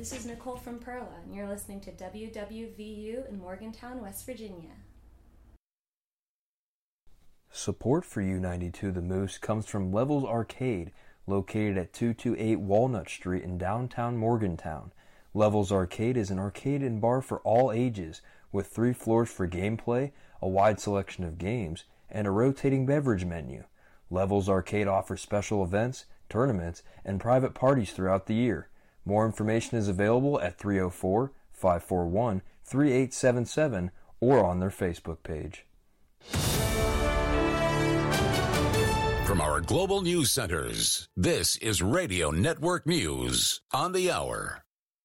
This is Nicole from Perla, and you're listening to WWVU in Morgantown, West Virginia. Support for U92 The Moose comes from Levels Arcade, located at 228 Walnut Street in downtown Morgantown. Levels Arcade is an arcade and bar for all ages, with 3 floors for gameplay, a wide selection of games, and a rotating beverage menu. Levels Arcade offers special events, tournaments, and private parties throughout the year. More information is available at 304-541-3877 or on their Facebook page. From our global news centers, this is Radio Network News on the Hour.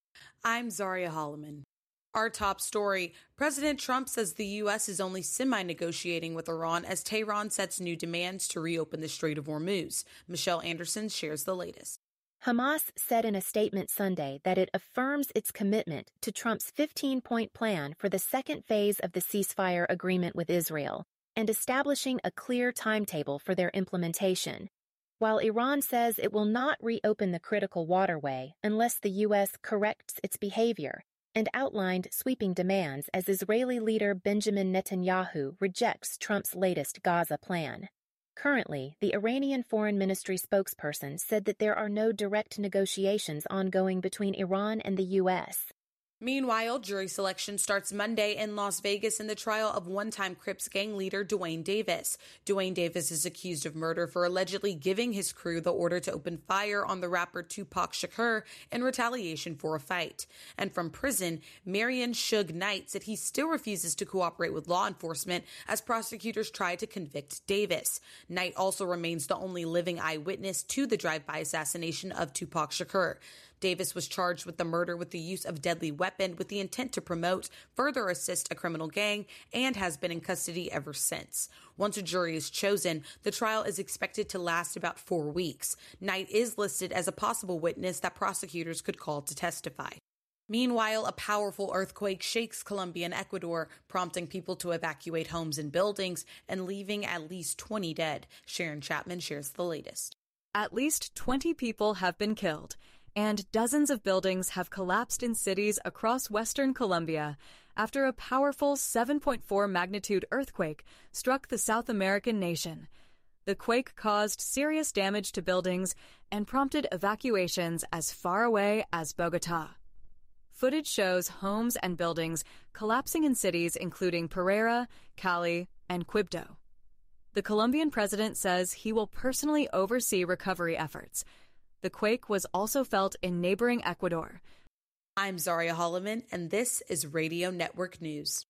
I'm Zaria Holloman. Our top story, President Trump says the U.S. is only semi-negotiating with Iran as Tehran sets new demands to reopen the Strait of Hormuz. Michelle Anderson shares the latest. Hamas said in a statement Sunday that it affirms its commitment to Trump's 15-point plan for the second phase of the ceasefire agreement with Israel and establishing a clear timetable for their implementation, while Iran says it will not reopen the critical waterway unless the U.S. corrects its behavior, and outlined sweeping demands as Israeli leader Benjamin Netanyahu rejects Trump's latest Gaza plan. Currently, the Iranian Foreign Ministry spokesperson said that there are no direct negotiations ongoing between Iran and the U.S. Meanwhile, jury selection starts Monday in Las Vegas in the trial of one-time Crips gang leader Duane Davis. Duane Davis is accused of murder for allegedly giving his crew the order to open fire on the rapper Tupac Shakur in retaliation for a fight. And from prison, Marion Suge Knight said he still refuses to cooperate with law enforcement as prosecutors try to convict Davis. Knight also remains the only living eyewitness to the drive-by assassination of Tupac Shakur. Davis was charged with the murder with the use of deadly weapon with the intent to promote, further assist a criminal gang, and has been in custody ever since. Once a jury is chosen, the trial is expected to last about 4 weeks. Knight is listed as a possible witness that prosecutors could call to testify. Meanwhile, a powerful earthquake shakes Colombia and Ecuador, prompting people to evacuate homes and buildings and leaving at least 20 dead. Sharon Chapman shares the latest. At least 20 people have been killed, and dozens of buildings have collapsed in cities across western Colombia after a powerful 7.4 magnitude earthquake struck the South American nation. The quake caused serious damage to buildings and prompted evacuations as far away as Bogotá. Footage shows homes and buildings collapsing in cities including Pereira, Cali, and Quibdó. The Colombian president says he will personally oversee recovery efforts. The quake was also felt in neighboring Ecuador. I'm Zaria Holloman, and this is Radio Network News.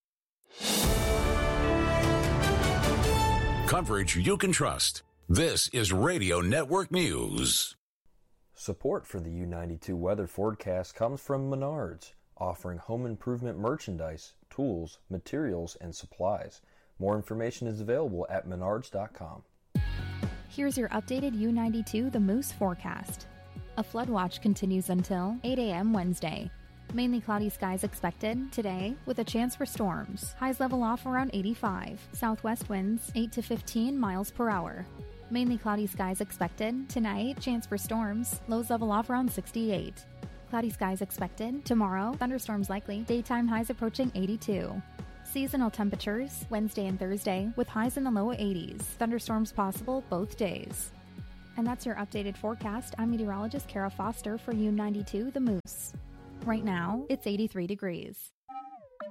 Coverage you can trust. This is Radio Network News. Support for the U92 weather forecast comes from Menards, offering home improvement merchandise, tools, materials, and supplies. More information is available at menards.com. Here's your updated U92 The Moose forecast. A flood watch continues until 8 a.m. Wednesday. Mainly cloudy skies expected today with a chance for storms. Highs level off around 85. Southwest winds 8 to 15 miles per hour. Mainly cloudy skies expected tonight. Chance for storms. Lows level off around 68. Cloudy skies expected tomorrow. Thunderstorms likely. Daytime highs approaching 82. Seasonal temperatures Wednesday and Thursday with highs in the low 80s. Thunderstorms possible both days. And that's your updated forecast. I'm meteorologist Kara Foster for U92 The Moose. Right now, it's 83 degrees.